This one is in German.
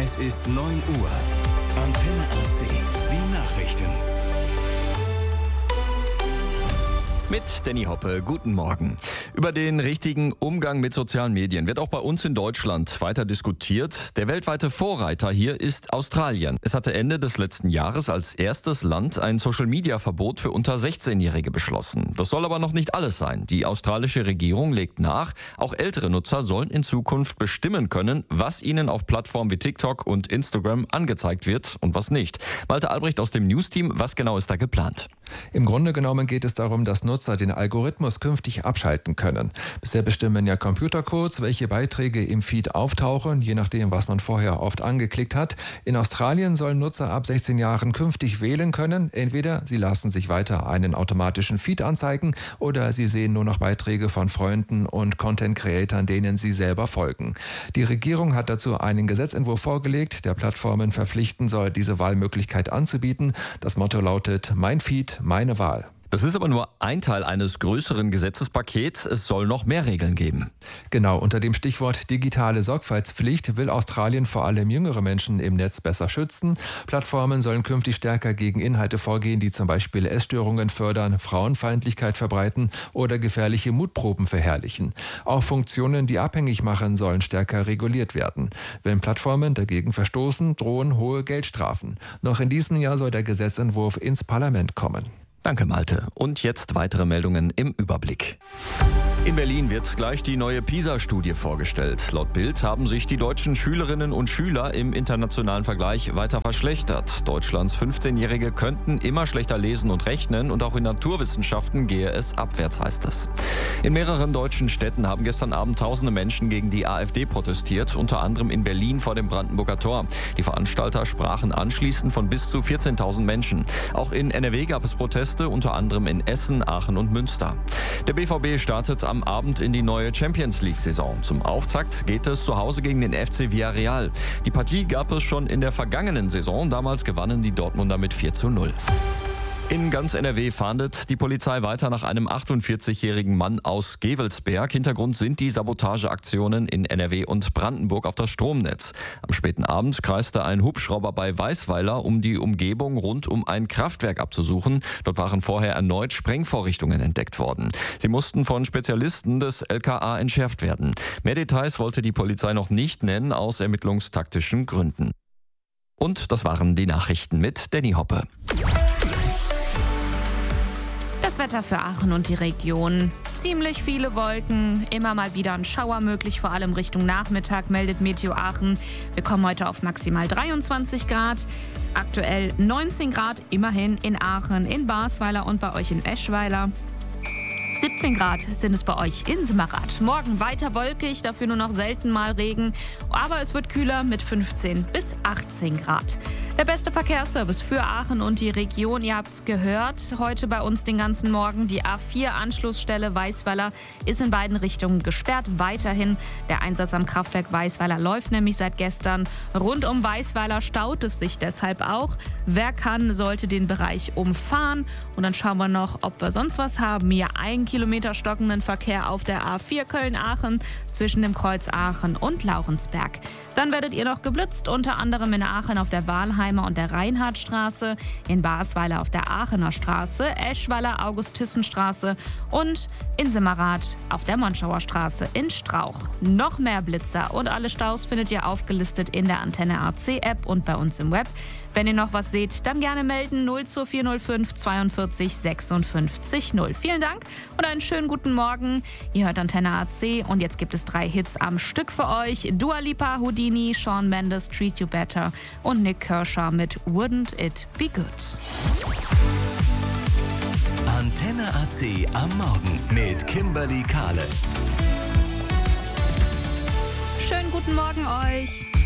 Es ist 9 Uhr. Antenne AC. Die Nachrichten. Mit Danny Hoppe, guten Morgen. Über den richtigen Umgang mit sozialen Medien wird auch bei uns in Deutschland weiter diskutiert. Der weltweite Vorreiter hier ist Australien. Es hatte Ende des letzten Jahres als erstes Land ein Social-Media-Verbot für unter 16-Jährige beschlossen. Das soll aber noch nicht alles sein. Die australische Regierung legt nach, auch ältere Nutzer sollen in Zukunft bestimmen können, was ihnen auf Plattformen wie TikTok und Instagram angezeigt wird und was nicht. Malte Albrecht aus dem News-Team, was genau ist da geplant? Im Grunde genommen geht es darum, dass Nutzer den Algorithmus künftig abschalten können. Bisher bestimmen ja Computercodes, welche Beiträge im Feed auftauchen, je nachdem, was man vorher oft angeklickt hat. In Australien sollen Nutzer ab 16 Jahren künftig wählen können. Entweder sie lassen sich weiter einen automatischen Feed anzeigen oder sie sehen nur noch Beiträge von Freunden und Content-Creatern, denen sie selber folgen. Die Regierung hat dazu einen Gesetzentwurf vorgelegt, der Plattformen verpflichten soll, diese Wahlmöglichkeit anzubieten. Das Motto lautet: Mein Feed, meine Wahl. Das ist aber nur ein Teil eines größeren Gesetzespakets. Es soll noch mehr Regeln geben. Genau, unter dem Stichwort digitale Sorgfaltspflicht will Australien vor allem jüngere Menschen im Netz besser schützen. Plattformen sollen künftig stärker gegen Inhalte vorgehen, die zum Beispiel Essstörungen fördern, Frauenfeindlichkeit verbreiten oder gefährliche Mutproben verherrlichen. Auch Funktionen, die abhängig machen, sollen stärker reguliert werden. Wenn Plattformen dagegen verstoßen, drohen hohe Geldstrafen. Noch in diesem Jahr soll der Gesetzentwurf ins Parlament kommen. Danke, Malte. Und jetzt weitere Meldungen im Überblick. In Berlin wird gleich die neue PISA-Studie vorgestellt. Laut Bild haben sich die deutschen Schülerinnen und Schüler im internationalen Vergleich weiter verschlechtert. Deutschlands 15-Jährige könnten immer schlechter lesen und rechnen und auch in Naturwissenschaften gehe es abwärts, heißt es. In mehreren deutschen Städten haben gestern Abend tausende Menschen gegen die AfD protestiert, unter anderem in Berlin vor dem Brandenburger Tor. Die Veranstalter sprachen anschließend von bis zu 14.000 Menschen. Auch in NRW gab es Proteste, unter anderem in Essen, Aachen und Münster. Der BVB startet am Abend in die neue Champions-League-Saison. Zum Auftakt geht es zu Hause gegen den FC Villarreal. Die Partie gab es schon in der vergangenen Saison. Damals gewannen die Dortmunder mit 4:0. In ganz NRW fahndet die Polizei weiter nach einem 48-jährigen Mann aus Gevelsberg. Hintergrund sind die Sabotageaktionen in NRW und Brandenburg auf das Stromnetz. Am späten Abend kreiste ein Hubschrauber bei Weißweiler, um die Umgebung rund um ein Kraftwerk abzusuchen. Dort waren vorher erneut Sprengvorrichtungen entdeckt worden. Sie mussten von Spezialisten des LKA entschärft werden. Mehr Details wollte die Polizei noch nicht nennen, aus ermittlungstaktischen Gründen. Und das waren die Nachrichten mit Danny Hoppe. Das Wetter für Aachen und die Region. Ziemlich viele Wolken, immer mal wieder ein Schauer möglich, vor allem Richtung Nachmittag, meldet Meteo Aachen. Wir kommen heute auf maximal 23 Grad, aktuell 19 Grad, immerhin in Aachen, in Basweiler und bei euch in Eschweiler. 17 Grad sind es bei euch in Simmerath. Morgen weiter wolkig, dafür nur noch selten mal Regen. Aber es wird kühler mit 15 bis 18 Grad. Der beste Verkehrsservice für Aachen und die Region, ihr habt es gehört, heute bei uns den ganzen Morgen. Die A4-Anschlussstelle Weißweiler ist in beiden Richtungen gesperrt. Weiterhin der Einsatz am Kraftwerk Weißweiler läuft nämlich seit gestern. Rund um Weißweiler staut es sich deshalb auch. Wer kann, sollte den Bereich umfahren. Und dann schauen wir noch, ob wir sonst was haben. Hier 1 Kilometer stockenden Verkehr auf der A4 Köln-Aachen zwischen dem Kreuz Aachen und Laurensberg. Dann werdet ihr noch geblitzt, unter anderem in Aachen auf der Walheimer und der Reinhardtstraße, in Basweiler auf der Aachener Straße, Eschweiler August-Thyssen-Straße und in Simmerath auf der Monschauer Straße in Strauch. Noch mehr Blitzer und alle Staus findet ihr aufgelistet in der Antenne AC App und bei uns im Web. Wenn ihr noch was seht, dann gerne melden 02405 42 56 0. Vielen Dank und einen schönen guten Morgen. Ihr hört Antenne AC und jetzt gibt es 3 Hits am Stück für euch. Dua Lipa, Houdini, Shawn Mendes, Treat You Better und Nick Kershaw mit Wouldn't It Be Good. Antenne AC am Morgen mit Kimberly Kahle. Schönen guten Morgen euch.